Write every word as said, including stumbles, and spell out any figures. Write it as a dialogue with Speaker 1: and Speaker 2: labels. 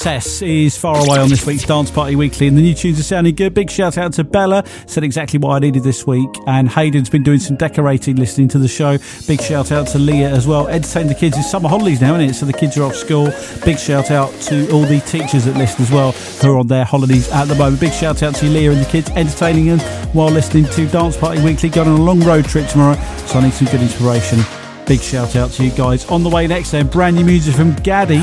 Speaker 1: Tess is far away on this week's Dance Party Weekly, and the new tunes are sounding good. Big shout out to Bella, said exactly what I needed this week. And Hayden's been doing some decorating, listening to the show. Big shout out to Leah as well. Entertain the kids. It's summer holidays now, isn't it? So the kids are off school. Big shout out to all the teachers that listen as well, who are on their holidays at the moment. Big shout out to Leah and the kids, entertaining them while listening to Dance Party Weekly. Going on a long road trip tomorrow, so I need some good inspiration. Big shout out to you guys. On the way next then, brand new music from Gaddy.